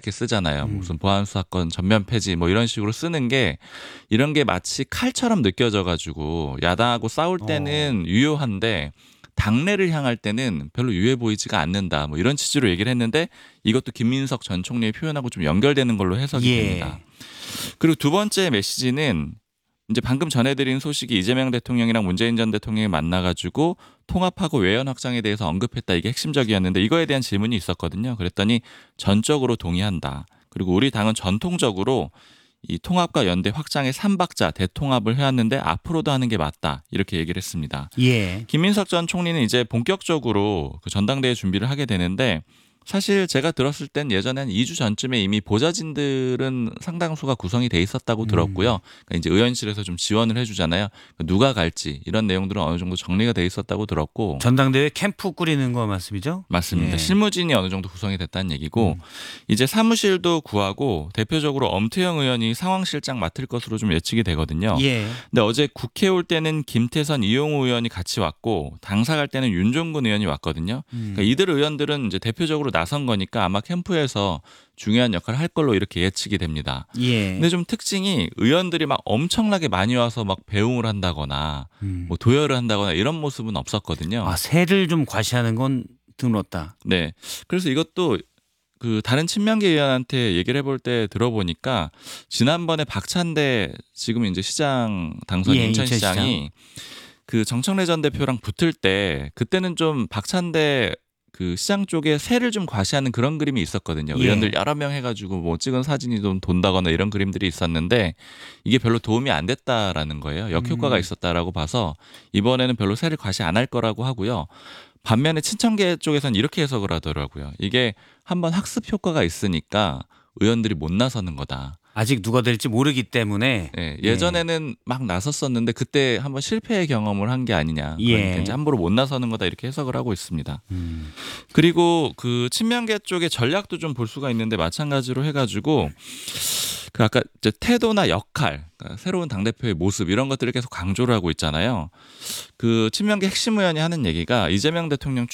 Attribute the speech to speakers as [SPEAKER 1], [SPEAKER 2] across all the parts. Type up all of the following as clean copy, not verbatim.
[SPEAKER 1] 이렇게 쓰잖아요. 무슨 보안수사권 전면 폐지 뭐 이런 식으로 쓰는 게 이런 게 마치 칼처럼 느껴져가지고 야당하고 싸울 때는 유효한데 당내를 향할 때는 별로 유해 보이지가 않는다. 뭐 이런 취지로 얘기를 했는데 이것도 김민석 전 총리의 표현하고 좀 연결되는 걸로 해석이 됩니다. 그리고 두 번째 메시지는 이제 방금 전해드린 소식이 이재명 대통령이랑 문재인 전 대통령이 만나가지고 통합하고 외연 확장에 대해서 언급했다. 이게 핵심적이었는데 이거에 대한 질문이 있었거든요. 그랬더니 전적으로 동의한다. 그리고 우리 당은 전통적으로 이 통합과 연대 확장의 3박자 대통합을 해왔는데 앞으로도 하는 게 맞다. 이렇게 얘기를 했습니다. 김민석 전 총리는 이제 본격적으로 그 전당대회 준비를 하게 되는데 사실 제가 들었을 땐 예전에 한 2주 전쯤에 이미 보좌진들은 상당수가 구성이 돼 있었다고 들었고요. 그러니까 이제 의원실에서 좀 지원을 해주잖아요. 누가 갈지 이런 내용들은 어느 정도 정리가 돼 있었다고 들었고.
[SPEAKER 2] 전당대회 캠프 꾸리는 거 말씀이죠?
[SPEAKER 1] 맞습니다. 실무진이 어느 정도 구성이 됐다는 얘기고 이제 사무실도 구하고 대표적으로 엄태영 의원이 상황실장 맡을 것으로 좀 예측이 되거든요. 근데 어제 국회 올 때는 김태선, 이용우 의원이 같이 왔고 당사 갈 때는 윤종근 의원이 왔거든요. 그러니까 이들 의원들은 이제 대표적으로 나선 거니까 아마 캠프에서 중요한 역할을 할 걸로 이렇게 예측이 됩니다. 근데 좀 특징이 의원들이 막 엄청나게 많이 와서 막 배웅을 한다거나 뭐 도열을 한다거나 이런 모습은 없었거든요.
[SPEAKER 2] 세를 좀 과시하는 건 드물었다.
[SPEAKER 1] 네. 그래서 이것도 그 다른 친명계 의원한테 얘기를 해볼 때 들어보니까 지난번에 박찬대 지금 이제 시장 당선 인천시장이 그 정청래 전 대표랑 붙을 때 그때는 좀 박찬대 그 시장 쪽에 세를 좀 과시하는 그런 그림이 있었거든요. 의원들 여러 명 해가지고 뭐 찍은 사진이 좀 돈다거나 이런 그림들이 있었는데 이게 별로 도움이 안 됐다라는 거예요. 역효과가 있었다라고 봐서 이번에는 별로 세를 과시 안 할 거라고 하고요. 반면에 친청계 쪽에서는 이렇게 해석을 하더라고요. 이게 한번 학습 효과가 있으니까 의원들이 못 나서는 거다.
[SPEAKER 2] 아직 누가 될지 모르기 때문에.
[SPEAKER 1] 예전에는 막 나섰었는데 그때 한번 실패의 경험을 한 게 아니냐. 그러니까 이제 함부로 못 나서는 거다 이렇게 해석을 하고 있습니다. 그리고 그 친명계 쪽의 전략도 좀 볼 수가 있는데 마찬가지로 해가지고 그 아까 이제 태도나 역할, 그러니까 새로운 당대표의 모습 이런 것들을 계속 강조를 하고 있잖아요. 그 친명계 핵심 의원이 하는 얘기가 이재명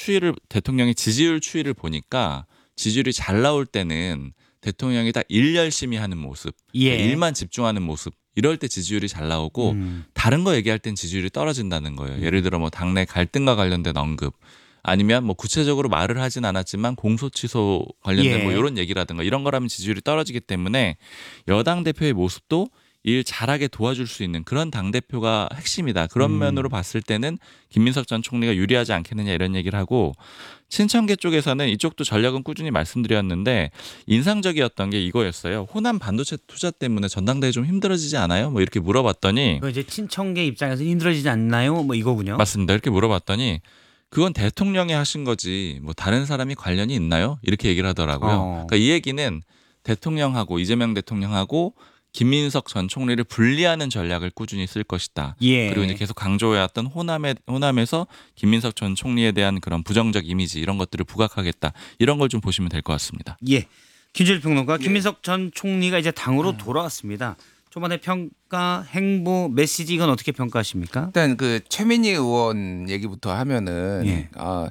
[SPEAKER 1] 대통령의 지지율 추이를 보니까 지지율이 잘 나올 때는 대통령이 딱 일 열심히 하는 모습, 일만 집중하는 모습 이럴 때 지지율이 잘 나오고 다른 거 얘기할 땐 지지율이 떨어진다는 거예요. 예를 들어 뭐 당내 갈등과 관련된 언급 아니면 뭐 구체적으로 말을 하진 않았지만 공소 취소 관련된 뭐 이런 얘기라든가 이런 거라면 지지율이 떨어지기 때문에 여당 대표의 모습도 일 잘하게 도와줄 수 있는 그런 당대표가 핵심이다. 그런 면으로 봤을 때는 김민석 전 총리가 유리하지 않겠느냐 이런 얘기를 하고 친청계 쪽에서는 이쪽도 전략은 꾸준히 말씀드렸는데 인상적이었던 게 이거였어요. 호남 반도체 투자 때문에 전당대회 좀 힘들어지지 않아요? 뭐 이렇게 물어봤더니
[SPEAKER 2] 그 이제 친청계 입장에서 힘들어지지 않나요? 뭐 이거군요.
[SPEAKER 1] 맞습니다. 이렇게 물어봤더니 그건 대통령이 하신 거지 뭐 다른 사람이 관련이 있나요? 이렇게 얘기를 하더라고요. 그러니까 이 얘기는 대통령하고 이재명 대통령하고 김민석 전 총리를 분리하는 전략을 꾸준히 쓸 것이다. 그리고 이제 계속 강조해왔던 호남에서 김민석 전 총리에 대한 그런 부정적 이미지 이런 것들을 부각하겠다. 이런 걸 좀 보시면 될 것 같습니다.
[SPEAKER 2] 김준일 평론가, 김민석 전 총리가 이제 당으로 돌아왔습니다. 초반에 평가, 행보, 메시지 이건 어떻게 평가하십니까?
[SPEAKER 3] 일단 그 최민희 의원 얘기부터 하면은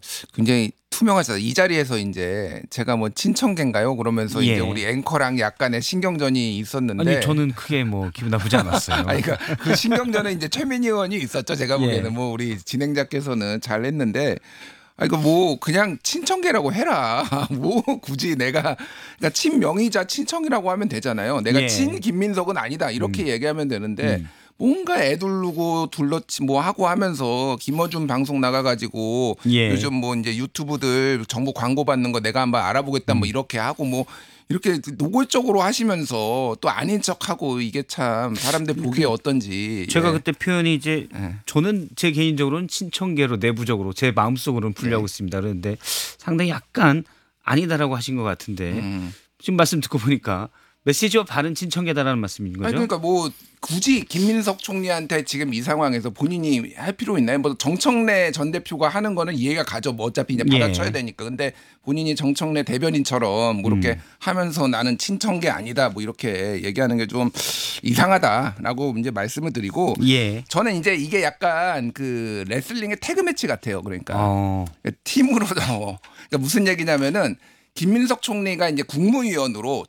[SPEAKER 3] 굉장히 투명하시다. 이 자리에서 이제 제가 뭐 친청계인가요? 그러면서 이제 우리 앵커랑 약간의 신경전이 있었는데
[SPEAKER 2] 아니 저는 크게 뭐 기분 나쁘지 않았어요.
[SPEAKER 3] 아니 그러니까 그 신경전에 이제 최민희 의원이 있었죠. 제가 보기에는 뭐 우리 진행자께서는 잘했는데. 이거 뭐 그냥 친청계라고 해라. 뭐 굳이 내가 그러니까 친명의자 친청이라고 하면 되잖아요. 내가 친 김민석은 아니다 이렇게 얘기하면 되는데 뭔가 애둘르고 둘러치 뭐 하고 하면서 김어준 방송 나가가지고 요즘 뭐 이제 유튜브들 정보 광고 받는 거 내가 한번 알아보겠다 뭐 이렇게 하고 뭐 이렇게 노골적으로 하시면서 또 아닌 척하고 이게 참 사람들 보기에 어떤지.
[SPEAKER 2] 제가 그때 표현이 이제 저는 제 개인적으로는 친청계로 내부적으로 제 마음속으로는 분류하고 있습니다. 그런데 상당히 약간 아니다라고 하신 것 같은데 지금 말씀 듣고 보니까 메시지와 바른 친청계다라는 말씀인 거죠?
[SPEAKER 3] 아니 그러니까 뭐 굳이 김민석 총리한테 지금 이 상황에서 본인이 할 필요 있나요? 뭐 정청래 전 대표가 하는 거는 이해가 가죠. 뭐 어차피 이제 받아쳐야 되니까. 근데 본인이 정청래 대변인처럼 뭐 이렇게 하면서 나는 친청계 아니다 뭐 이렇게 얘기하는 게 좀 이상하다라고 이제 말씀을 드리고 저는 이제 이게 약간 그 레슬링의 태그 매치 같아요. 그러니까 팀으로 그러니까 무슨 얘기냐면은 김민석 총리가 이제 국무위원으로